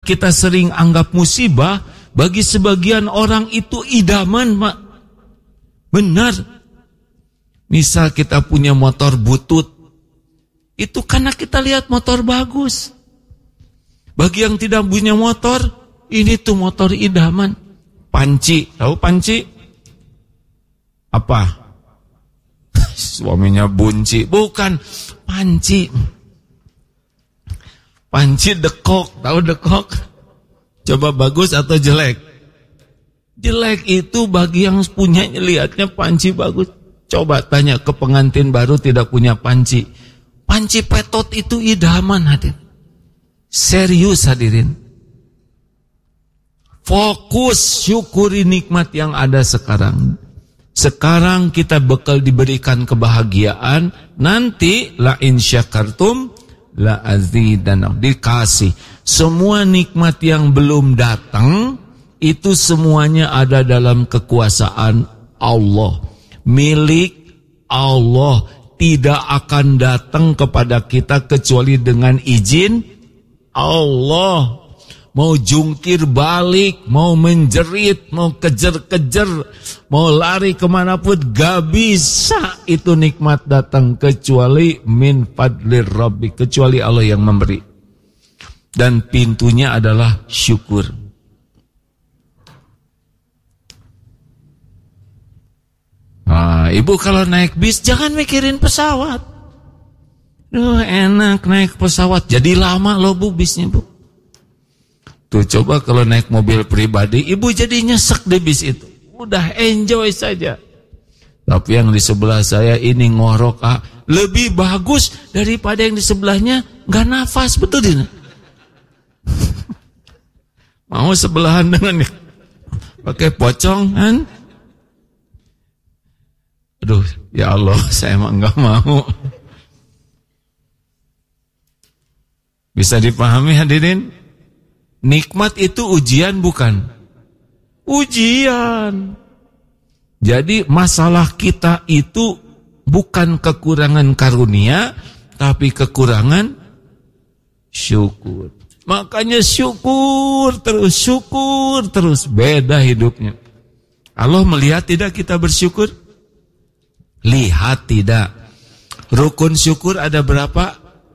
kita sering anggap musibah, bagi sebagian orang itu idaman, Pak. Benar. Misal kita punya motor butut, itu karena kita lihat motor bagus. Bagi yang tidak punya motor, ini tuh motor idaman. Panci, tahu panci? Apa? Suaminya bunci. Bukan, panci. Panci dekok, tahu dekok? Coba bagus atau jelek? Jelek itu bagi yang punya lihatnya panci bagus. Coba tanya ke pengantin baru tidak punya panci. Panci petot itu idaman, hadirin. Serius, hadirin. Fokus syukuri nikmat yang ada sekarang. Sekarang kita bakal diberikan kebahagiaan. Nanti la in syakartum la azidannakum, dikasih. Semua nikmat yang belum datang itu semuanya ada dalam kekuasaan Allah, milik Allah, tidak akan datang kepada kita kecuali dengan izin Allah. Mau jungkir balik, mau menjerit, mau kejar-kejar, mau lari kemanapun, gak bisa itu nikmat datang kecuali min fadlir rabbi, kecuali Allah yang memberi. Dan pintunya adalah syukur. Nah, ibu kalau naik bis jangan mikirin pesawat. Duh, enak naik pesawat, jadi lama loh bu bisnya bu. Tuh coba kalau naik mobil pribadi, ibu jadi nyesek di bis itu. Udah enjoy saja. Tapi yang di sebelah saya ini ngorok, lebih bagus daripada yang di sebelahnya nggak nafas, betul tidak? Mau sebelahan dengan pakai pocong kan? Aduh, ya Allah, saya emang nggak mau. Bisa dipahami hadirin? Nikmat itu ujian bukan? Ujian. Jadi masalah kita itu bukan kekurangan karunia, tapi kekurangan syukur. Makanya syukur terus. Beda hidupnya. Allah melihat tidak kita bersyukur? Lihat tidak. Rukun syukur ada berapa?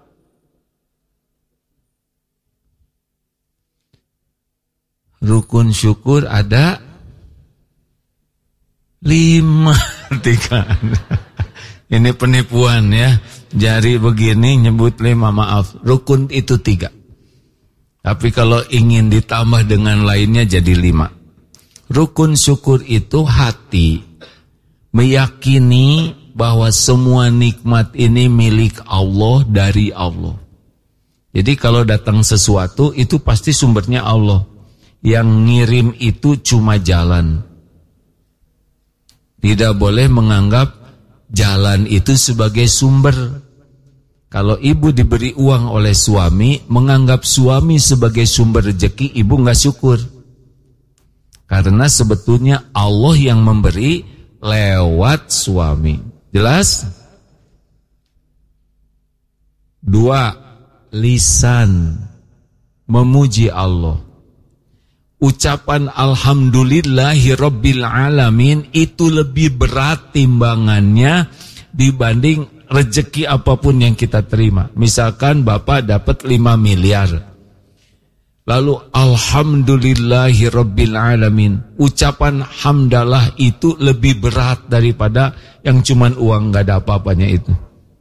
Rukun syukur ada 5. Ini penipuan ya. Jari begini nyebut 5, maaf. Rukun itu 3. Tapi kalau ingin ditambah dengan lainnya jadi 5. Rukun syukur itu hati meyakini bahwa semua nikmat ini milik Allah, dari Allah. Jadi kalau datang sesuatu itu pasti sumbernya Allah. Yang ngirim itu cuma jalan. Tidak boleh menganggap jalan itu sebagai sumber. Kalau ibu diberi uang oleh suami, menganggap suami sebagai sumber rezeki, ibu nggak syukur. Karena sebetulnya Allah yang memberi lewat suami. Jelas? 2. Lisan memuji Allah. Ucapan alhamdulillahi rabbil alamin itu lebih berat timbangannya dibanding rezeki apapun yang kita terima. Misalkan Bapak dapat 5 miliar. Lalu alhamdulillahi rabbil alamin. Ucapan hamdalah itu lebih berat daripada yang cuman uang gak ada apa-apanya itu.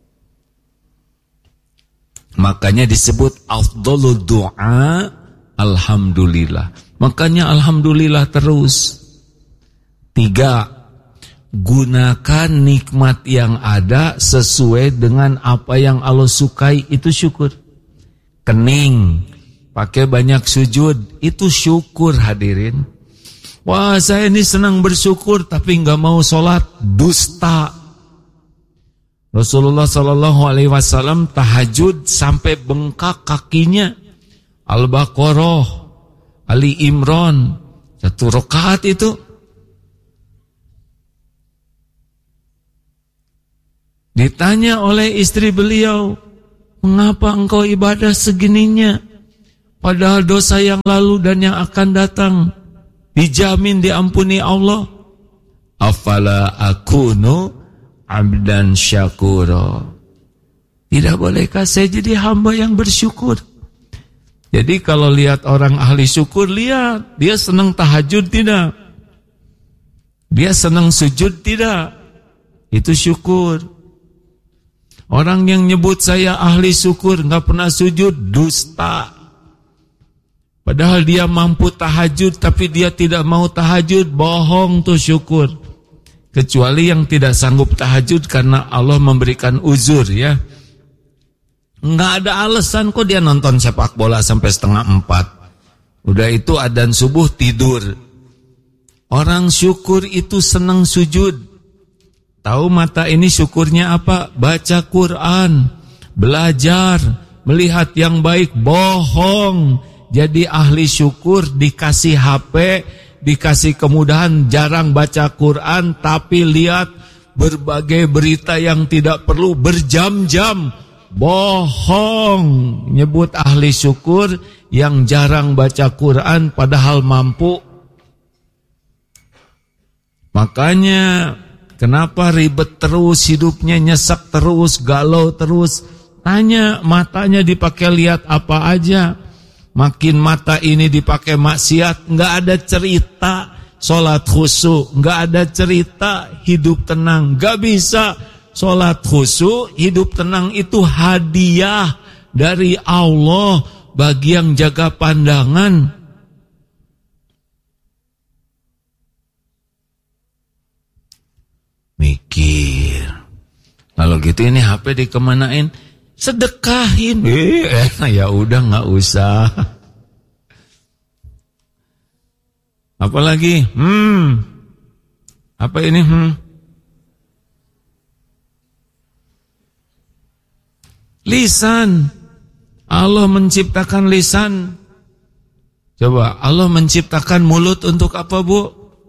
Makanya disebut afdhalud du'a alhamdulillah. Makanya alhamdulillah terus. 3. Gunakan nikmat yang ada sesuai dengan apa yang Allah sukai, itu syukur. Kening, pakai banyak sujud, itu syukur hadirin. Wah, saya ini senang bersyukur tapi nggak mau sholat, dusta. Rasulullah SAW tahajud sampai bengkak kakinya. Al-Baqarah, Ali Imran, 1 rakaat itu. Ditanya oleh istri beliau, mengapa engkau ibadah segininya? Padahal dosa yang lalu dan yang akan datang dijamin diampuni Allah. Afala akunu abdan syakura. Tidak bolehkah saya jadi hamba yang bersyukur? Jadi kalau lihat orang ahli syukur, lihat dia senang tahajud tidak? Dia senang sujud tidak? Itu syukur. Orang yang nyebut saya ahli syukur nggak pernah sujud, dusta. Padahal dia mampu tahajud tapi dia tidak mau tahajud, bohong tuh syukur. Kecuali yang tidak sanggup tahajud karena Allah memberikan uzur ya. Enggak ada alasan kok dia nonton sepak bola sampai 3:30. Udah itu adzan subuh tidur. Orang syukur itu senang sujud. Tahu mata ini syukurnya apa? Baca Quran, belajar, melihat yang baik, bohong. Jadi ahli syukur dikasih HP, dikasih kemudahan, jarang baca Quran, tapi lihat berbagai berita yang tidak perlu berjam-jam. Bohong, nyebut ahli syukur yang jarang baca Quran padahal mampu. Makanya kenapa ribet terus hidupnya, nyesek terus, galau terus? Tanya, matanya dipakai lihat apa aja? Makin mata ini dipakai maksiat, nggak ada cerita sholat khusyuk, nggak ada cerita hidup tenang, nggak bisa. Sholat khusyuk, hidup tenang itu hadiah dari Allah bagi yang jaga pandangan. Mikir. Kalau gitu ini HP dikemanain? Sedekahin. Ya udah nggak usah. Apalagi? Apa ini? Lisan. Allah menciptakan lisan. Coba, Allah menciptakan mulut untuk apa, Bu?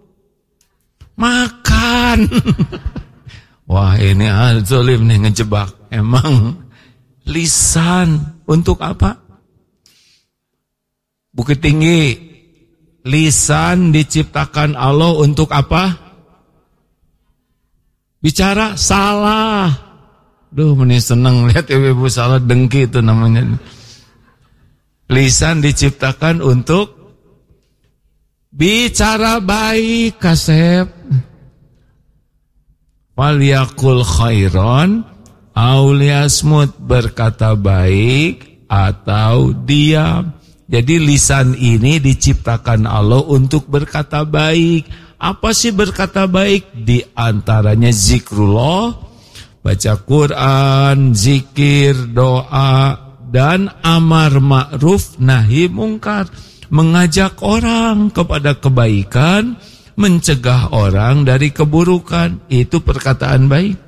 Makan. Wah, ini zalim nih ngejebak. Emang lisan untuk apa? Bukit Tinggi. Lisan diciptakan Allah untuk apa? Bicara salah. Duh, meni seneng lihat ibu-ibu salah, dengki itu namanya. Lisan diciptakan untuk bicara baik, Kasep. Waliyakul khairon auliyasmut, berkata baik atau diam. Jadi lisan ini diciptakan Allah untuk berkata baik. Apa sih berkata baik? Di antaranya zikrullah, baca Quran, zikir, doa, dan amar ma'ruf nahi mungkar. Mengajak orang kepada kebaikan, mencegah orang dari keburukan. Itu perkataan baik.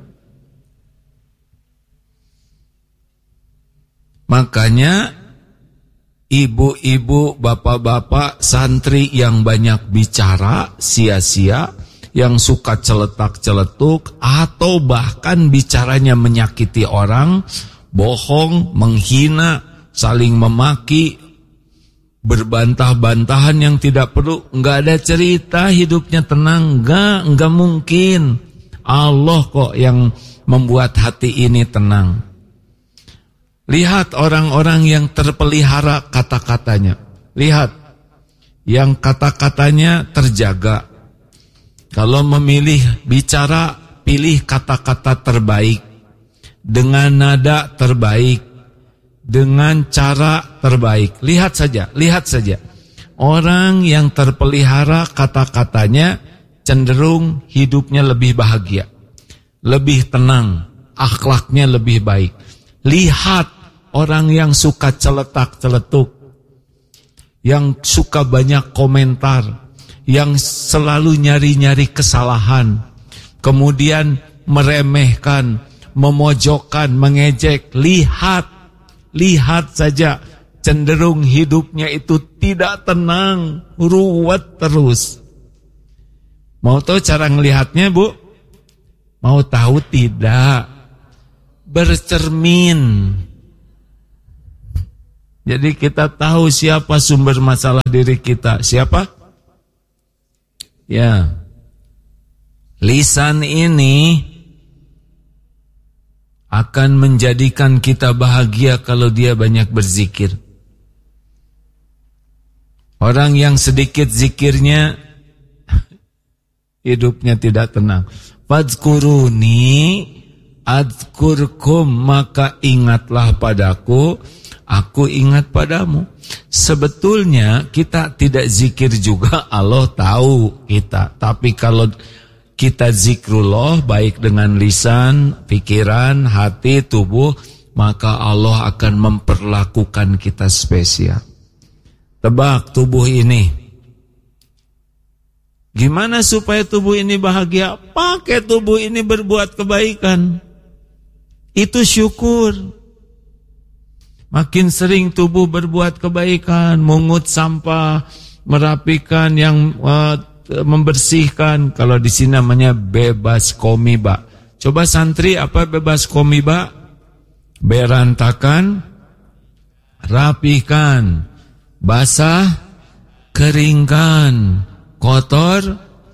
Makanya ibu-ibu, bapak-bapak, santri yang banyak bicara sia-sia, yang suka celetak-celetuk, atau bahkan bicaranya menyakiti orang, bohong, menghina, saling memaki, berbantah-bantahan yang tidak perlu, enggak ada cerita hidupnya tenang, enggak mungkin. Allah kok yang membuat hati ini tenang. Lihat orang-orang yang terpelihara kata-katanya. Lihat yang kata-katanya terjaga. Kalau memilih bicara, pilih kata-kata terbaik, dengan nada terbaik, dengan cara terbaik. Lihat saja. Orang yang terpelihara kata-katanya cenderung hidupnya lebih bahagia, lebih tenang, akhlaknya lebih baik. Lihat orang yang suka celetak-celetuk, yang suka banyak komentar, yang selalu nyari-nyari kesalahan, kemudian meremehkan, memojokkan, mengejek. Lihat saja, cenderung hidupnya itu tidak tenang, ruwet terus. Mau tahu cara ngelihatnya, Bu? Mau tahu tidak? Bercermin. Jadi kita tahu siapa sumber masalah diri kita. Siapa? Ya. Lisan ini akan menjadikan kita bahagia kalau dia banyak berzikir. Orang yang sedikit zikirnya hidupnya tidak tenang. Fadzkuruni adzkurkum, maka ingatlah padaku, aku ingat padamu. Sebetulnya kita tidak zikir juga Allah tahu kita. Tapi kalau kita zikrullah baik dengan lisan, pikiran, hati, tubuh, maka Allah akan memperlakukan kita spesial. Tebak tubuh ini. Gimana supaya tubuh ini bahagia? Pakai tubuh ini berbuat kebaikan. Itu syukur. Makin sering tubuh berbuat kebaikan, mungut sampah, merapikan yang membersihkan. Kalau di sini namanya bebas komiba. Coba santri, apa bebas komiba? Berantakan, rapikan, basah, keringkan, kotor,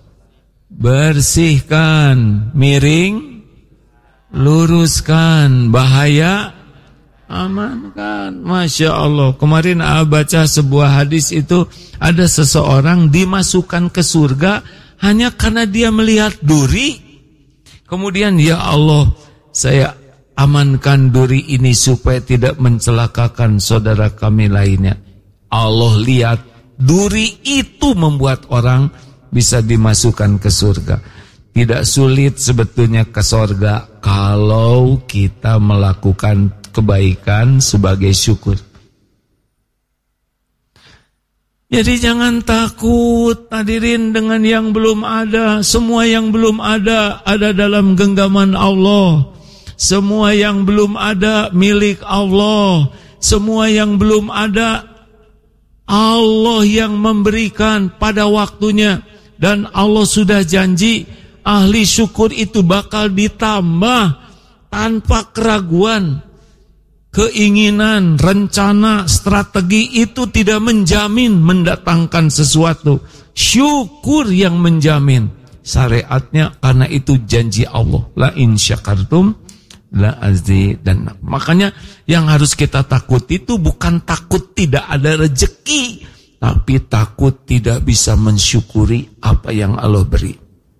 bersihkan, miring, luruskan, bahaya, amankan. Masya Allah. Kemarin baca sebuah hadis itu, ada seseorang dimasukkan ke surga hanya karena dia melihat duri. Kemudian, ya Allah, saya amankan duri ini supaya tidak mencelakakan saudara kami lainnya. Allah lihat duri itu membuat orang bisa dimasukkan ke surga. Tidak sulit sebetulnya ke surga kalau kita melakukan kebaikan sebagai syukur. Jadi jangan takut hadirin dengan yang belum ada. Semua yang belum ada dalam genggaman Allah. Semua yang belum ada milik Allah. Semua yang belum ada Allah yang memberikan pada waktunya. Dan Allah sudah janji ahli syukur itu bakal ditambah tanpa keraguan. Keinginan, rencana, strategi itu tidak menjamin mendatangkan sesuatu. Syukur yang menjamin. Syariatnya karena itu janji Allah. La in syakartum la azidannakum. Makanya yang harus kita takut itu bukan takut tidak ada rezeki, tapi takut tidak bisa mensyukuri apa yang Allah beri.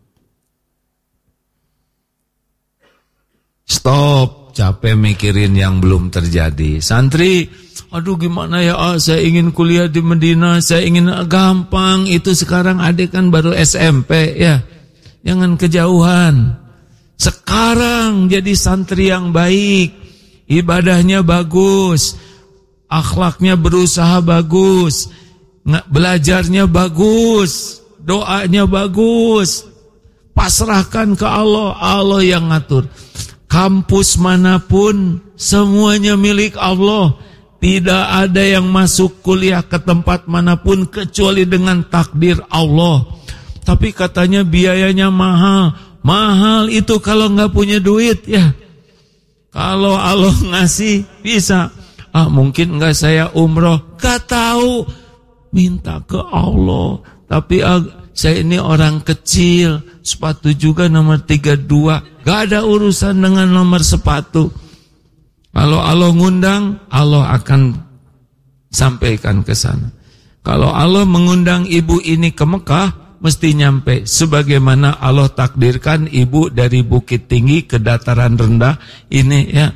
Stop, capek mikirin yang belum terjadi. Santri, aduh gimana ya, saya ingin kuliah di Medina, saya ingin gampang. Itu sekarang adik kan baru SMP ya. Jangan kejauhan. Sekarang jadi santri yang baik, ibadahnya bagus, akhlaknya berusaha bagus, belajarnya bagus, doanya bagus. Pasrahkan ke Allah, Allah yang ngatur. Kampus manapun semuanya milik Allah. Tidak ada yang masuk kuliah ke tempat manapun kecuali dengan takdir Allah. Tapi katanya biayanya mahal. Mahal itu kalau nggak punya duit ya. Kalau Allah ngasih bisa. Mungkin nggak saya umroh. Gak tahu. Minta ke Allah. Tapi saya ini orang kecil. Sepatu juga nomor 32. Gak ada urusan dengan nomor sepatu. Kalau Allah ngundang, Allah akan sampaikan ke sana. Kalau Allah mengundang ibu ini ke Mekah, mesti nyampe. Sebagaimana Allah takdirkan ibu dari bukit tinggi ke dataran rendah. Ini ya.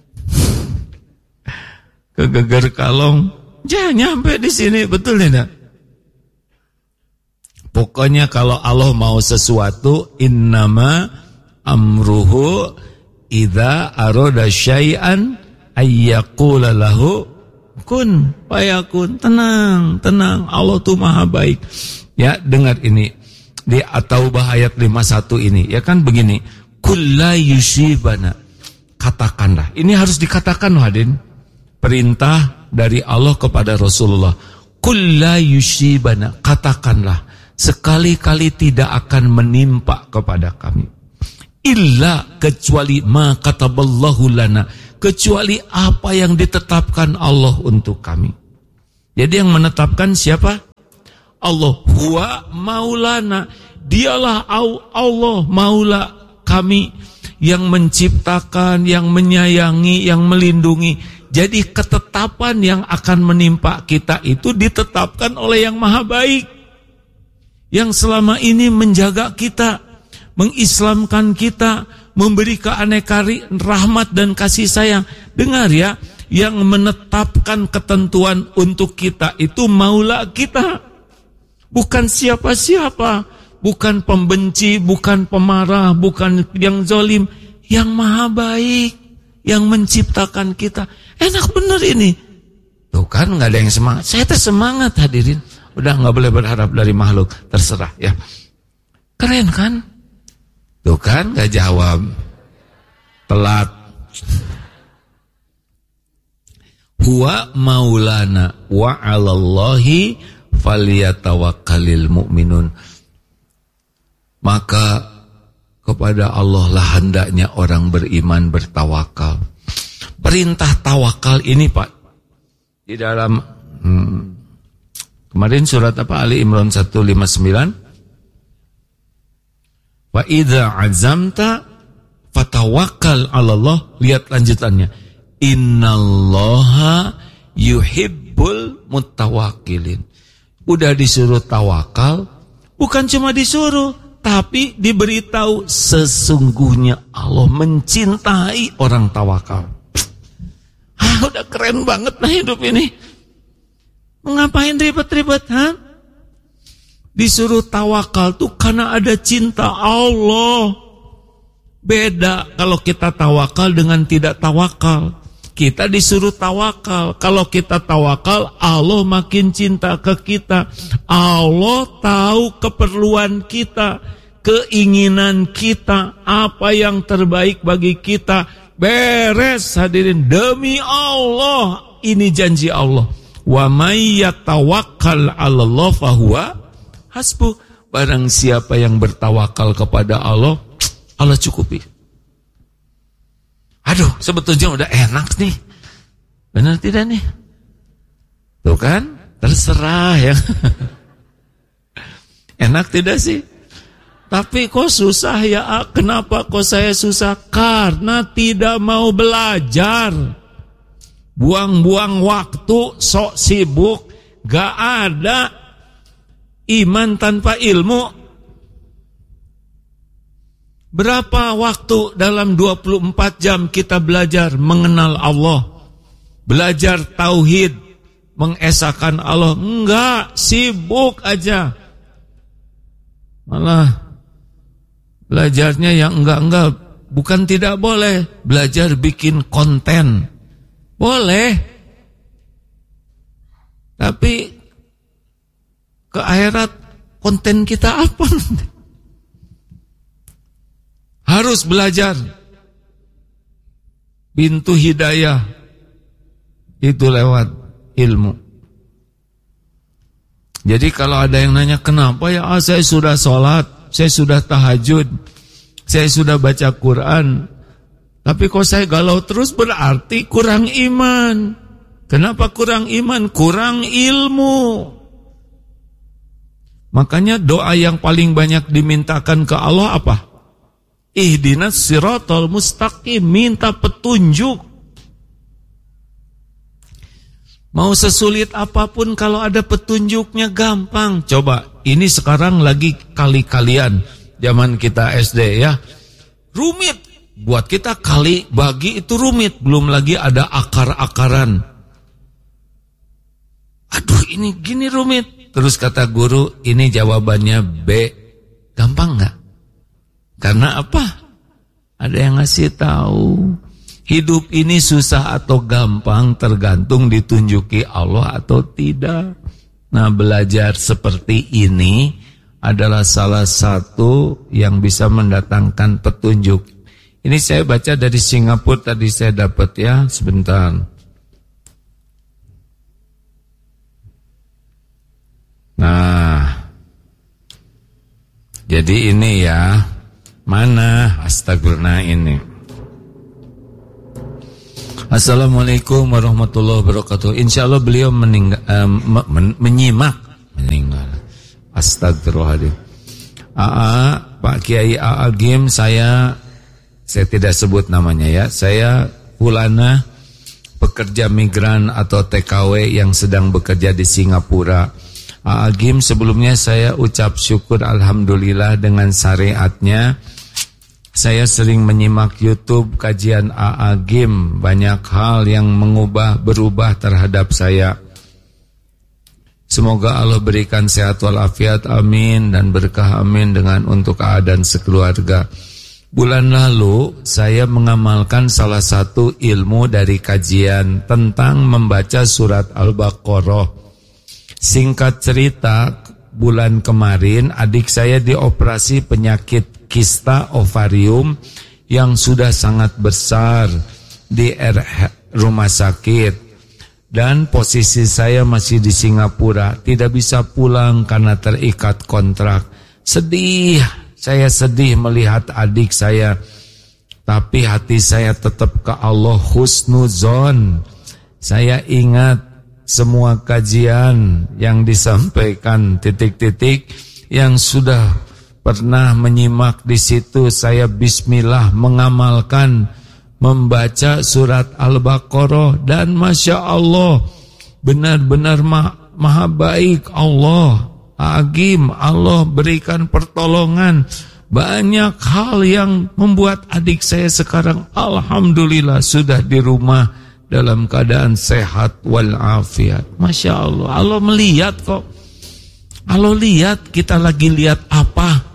Ke Geger Kalong. Jangan nyampe di sini, betul tidak? Pokoknya kalau Allah mau sesuatu, innama amruhu idza arada syai'an ayyaqula lahu kun fayakun. Tenang, tenang. Allah tuh maha baik. Ya, dengar ini. Di At-Taubah ayat 51 ini. Ya kan begini. Kulla yusibana. Katakanlah. Ini harus dikatakan hadirin. Perintah dari Allah kepada Rasulullah. Kulla yusibana. Katakanlah. Sekali-kali tidak akan menimpa kepada kami. Illa kecuali ma kataballahu lana. kecuali apa yang ditetapkan Allah untuk kami. Jadi yang menetapkan siapa? Allah. Huwa maulana. Dialah Allah maula kami, yang menciptakan, yang menyayangi, yang melindungi. Jadi ketetapan yang akan menimpa kita itu ditetapkan oleh yang maha baik, yang selama ini menjaga kita, mengislamkan kita, memberi keanekaraan, rahmat dan kasih sayang. Dengar ya, yang menetapkan ketentuan untuk kita itu maula kita, bukan siapa-siapa, bukan pembenci, bukan pemarah, bukan yang zalim, yang maha baik, yang menciptakan kita. Enak bener ini. Tuh kan gak ada yang semangat. Saya semangat hadirin. Udah gak boleh berharap dari makhluk. Terserah ya. Keren kan? Tuh kan gak jawab. Telat. Huwa maulana wa 'alallahi falyatawakkalul mu'minun. Maka kepada Allah lah hendaknya orang beriman bertawakal. Perintah tawakal ini Pak, di dalam kemarin surat apa, Ali Imran 159, wa idza azamta fatawakkal 'alallah. Lihat lanjutannya, innallaha yuhibbul muttawakkilin. Udah disuruh tawakal, bukan cuma disuruh, tapi diberitahu sesungguhnya Allah mencintai orang tawakal. Udah keren banget lah hidup ini. Ngapain ribet-ribet, Disuruh tawakal tuh karena ada cinta Allah. Beda kalau kita tawakal dengan tidak tawakal. Kita disuruh tawakal. Kalau kita tawakal, Allah makin cinta ke kita. Allah tahu keperluan kita, keinginan kita, apa yang terbaik bagi kita. Beres hadirin, demi Allah, ini janji Allah. Wa may yatawakkal 'alallah fahuwa hasbuh. Barang siapa yang bertawakal kepada Allah, Allah cukupi. Aduh, sebetulnya udah enak nih. Benar tidak nih? Tuh kan? Terserah ya. Enak tidak sih? Tapi kok susah ya? Kenapa kok saya susah? Karena tidak mau belajar. Buang-buang waktu, sok sibuk. Gak ada iman tanpa ilmu. Berapa waktu dalam 24 jam kita belajar mengenal Allah? Belajar tauhid, mengesahkan Allah? Enggak, sibuk aja. Malah belajarnya yang enggak. Bukan tidak boleh. Belajar bikin konten boleh. Tapi ke akhirat konten kita apa? Harus belajar. Pintu hidayah itu lewat ilmu. Jadi kalau ada yang nanya, kenapa ya? Saya sudah sholat, saya sudah tahajud, saya sudah baca Quran, tapi kok saya galau terus, berarti kurang iman. Kenapa kurang iman? Kurang ilmu. Makanya doa yang paling banyak dimintakan ke Allah apa? Ihdinas siratal mustaqim, minta petunjuk. Mau sesulit apapun kalau ada petunjuknya gampang. Coba, ini sekarang lagi kali-kalian. Zaman kita SD ya. Rumit. Buat kita kali bagi itu rumit. Belum lagi ada akar-akaran. Aduh, ini gini rumit. Terus kata guru, ini jawabannya B. Gampang gak? Karena apa? Ada yang ngasih tahu. Hidup ini susah atau gampang tergantung ditunjuki Allah atau tidak. Nah, belajar seperti ini adalah salah satu yang bisa mendatangkan petunjuk. Ini saya baca dari Singapura tadi saya dapat ya, sebentar. Nah, jadi ini ya, mana astagfirullah ini. Assalamualaikum warahmatullahi wabarakatuh. Insyaallah beliau meninggal, menyimak. Astagfirullahaladzim. Pak Kiai Agim, saya tidak sebut namanya ya. Saya Fulana, pekerja migran atau TKW yang sedang bekerja di Singapura. Agim, sebelumnya saya ucap syukur alhamdulillah dengan syariatnya. Saya sering menyimak YouTube kajian Agim, banyak hal yang berubah terhadap saya. Semoga Allah berikan sehat walafiat, amin, dan berkah amin untuk keadaan sekeluarga. Bulan lalu saya mengamalkan salah satu ilmu dari kajian tentang membaca surat Al-Baqarah. Singkat cerita, bulan kemarin adik saya dioperasi penyakit kista ovarium yang sudah sangat besar di rumah sakit, dan posisi saya masih di Singapura, tidak bisa pulang karena terikat kontrak. Saya sedih melihat adik saya, tapi hati saya tetap ke Allah husnuzon. Saya ingat semua kajian yang disampaikan, titik-titik yang sudah pernah menyimak di situ. Saya bismillah mengamalkan membaca surat Al-Baqarah, dan Masya Allah, benar-benar maha baik Allah. Agim, Allah berikan pertolongan. Banyak hal yang membuat adik saya sekarang alhamdulillah sudah di rumah dalam keadaan sehat walafiat. Masya Allah, Allah melihat kok. Allah lihat, kita lagi lihat apa?